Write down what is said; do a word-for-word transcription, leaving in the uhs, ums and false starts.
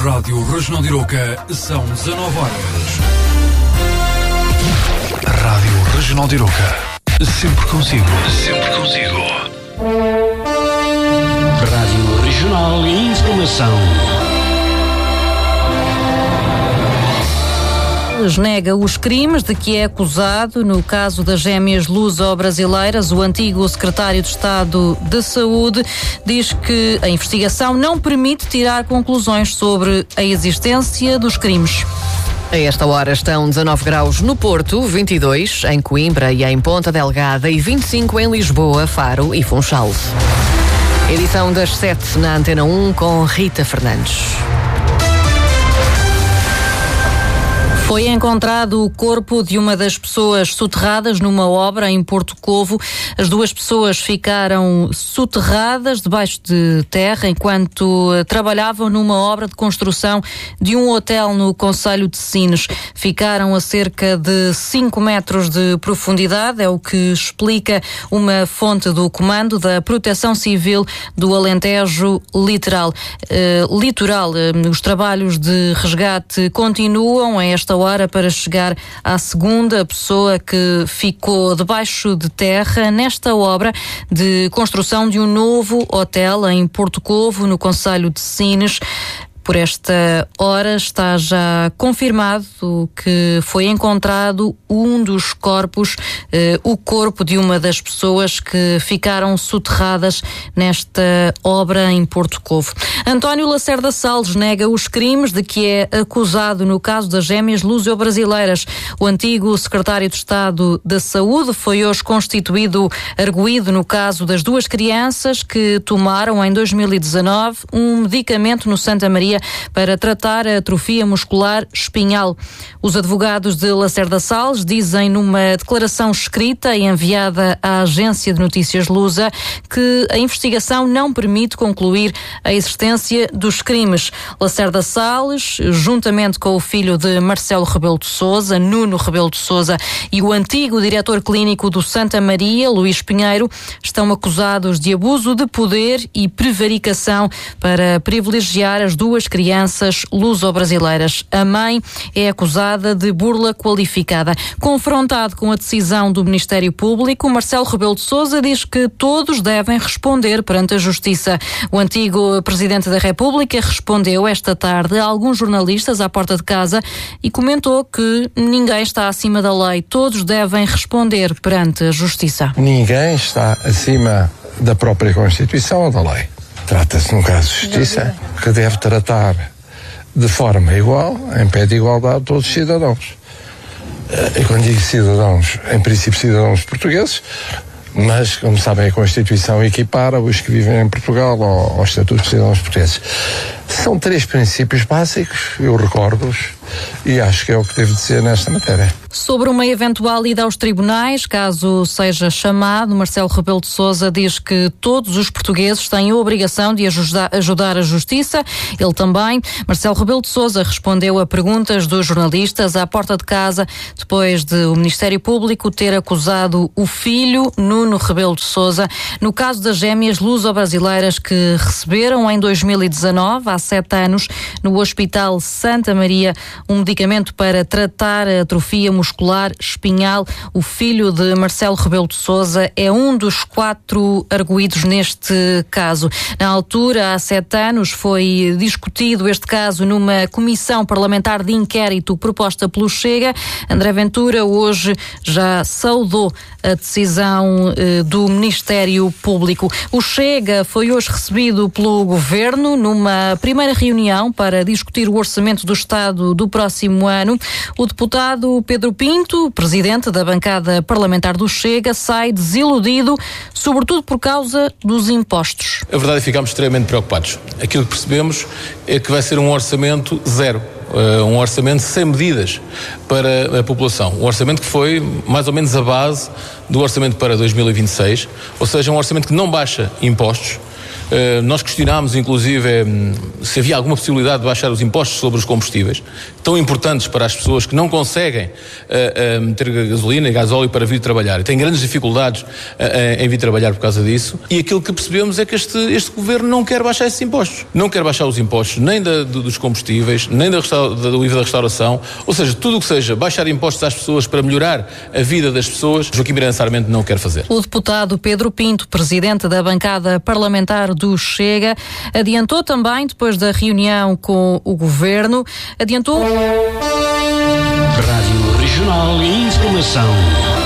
Rádio Regional de Iroca, são dezanove horas. Rádio Regional de Iroca, sempre consigo, sempre consigo. Rádio Regional e Informação. Nega os crimes de que é acusado no caso das gêmeas luso-brasileiras. O antigo secretário de Estado de Saúde diz que a investigação não permite tirar conclusões sobre a existência dos crimes. A esta hora estão dezanove graus no Porto, vinte e dois em Coimbra e em Ponta Delgada e vinte e cinco em Lisboa, Faro e Funchal. Edição das sete na Antena um com Rita Fernandes. Foi encontrado o corpo de uma das pessoas soterradas numa obra em Porto Covo. As duas pessoas ficaram soterradas debaixo de terra enquanto trabalhavam numa obra de construção de um hotel no concelho de Sines. Ficaram a cerca de cinco metros de profundidade, é o que explica uma fonte do Comando da Proteção Civil do Alentejo Litoral. Uh, litoral. Uh, os trabalhos de resgate continuam a esta hora para chegar à segunda pessoa que ficou debaixo de terra nesta obra de construção de um novo hotel em Porto Covo, no concelho de Sines. Por esta hora está já confirmado que foi encontrado um dos corpos, eh, o corpo de uma das pessoas que ficaram soterradas nesta obra em Porto Covo. António Lacerda Salles nega os crimes de que é acusado no caso das gêmeas luso-brasileiras. O antigo secretário de Estado da Saúde foi hoje constituído arguido no caso das duas crianças que tomaram em dois mil e dezanove um medicamento no Santa Maria para tratar a atrofia muscular espinhal. Os advogados de Lacerda Salles dizem numa declaração escrita e enviada à agência de notícias Lusa que a investigação não permite concluir a existência dos crimes. Lacerda Salles, juntamente com o filho de Marcelo Rebelo de Sousa, Nuno Rebelo de Sousa, e o antigo diretor clínico do Santa Maria, Luís Pinheiro, estão acusados de abuso de poder e prevaricação para privilegiar as duas crianças luso-brasileiras. A mãe é acusada de burla qualificada. Confrontado com a decisão do Ministério Público, Marcelo Rebelo de Sousa diz que todos devem responder perante a Justiça. O antigo Presidente da República respondeu esta tarde a alguns jornalistas à porta de casa e comentou que ninguém está acima da lei. Todos devem responder perante a Justiça. Ninguém está acima da própria Constituição ou da lei. Trata-se de um caso de justiça que deve tratar de forma igual, em pé de igualdade, todos os cidadãos. E quando digo cidadãos, em princípio cidadãos portugueses, mas, como sabem, a Constituição equipara os que vivem em Portugal ao, ao Estatuto de Cidadãos Portugueses. São três princípios básicos, eu recordo-os, e acho que é o que devo dizer nesta matéria. Sobre uma eventual ida aos tribunais, caso seja chamado, Marcelo Rebelo de Sousa diz que todos os portugueses têm a obrigação de ajudar, ajudar a Justiça. Ele também. Marcelo Rebelo de Sousa respondeu a perguntas dos jornalistas à porta de casa, depois de o Ministério Público ter acusado o filho, Nuno Rebelo de Sousa, no caso das gêmeas luso-brasileiras que receberam em dois mil e dezanove, há sete anos, no Hospital Santa Maria, um medicamento para tratar a atrofia muscular espinhal. O filho de Marcelo Rebelo de Sousa é um dos quatro arguidos neste caso. Na altura, há sete anos, foi discutido este caso numa comissão parlamentar de inquérito proposta pelo Chega. André Ventura hoje já saudou a decisão eh, do Ministério Público. O Chega foi hoje recebido pelo Governo numa primeira reunião para discutir o orçamento do Estado do próximo ano. O deputado Pedro Pinto, presidente da bancada parlamentar do Chega, sai desiludido, sobretudo por causa dos impostos. A verdade é que ficámos extremamente preocupados. Aquilo que percebemos é que vai ser um orçamento zero. Uh, um orçamento sem medidas para a população. Um orçamento que foi mais ou menos a base do orçamento para dois mil e vinte e seis, ou seja, um orçamento que não baixa impostos, Uh, nós questionámos, inclusive, um, se havia alguma possibilidade de baixar os impostos sobre os combustíveis, tão importantes para as pessoas que não conseguem uh, uh, meter gasolina e gasóleo para vir trabalhar. E têm grandes dificuldades uh, em vir trabalhar por causa disso. E aquilo que percebemos é que este, este governo não quer baixar esses impostos. Não quer baixar os impostos nem da, dos combustíveis, nem da, do I V A da restauração. Ou seja, tudo o que seja baixar impostos às pessoas para melhorar a vida das pessoas, Joaquim Miranda Sarmento não quer fazer. O deputado Pedro Pinto, presidente da bancada parlamentar do Chega, adiantou também, depois da reunião com o governo, adiantou... Rádio Regional e Informação.